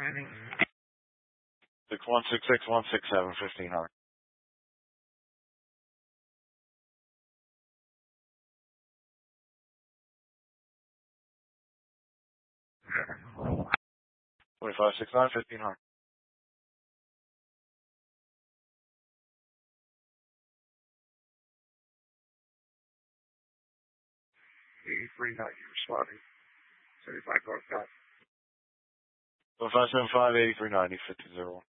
6166-167-1500. Yeah. 2569-1500. 83 not you responding. 75 broke down. 1575-8390-5001.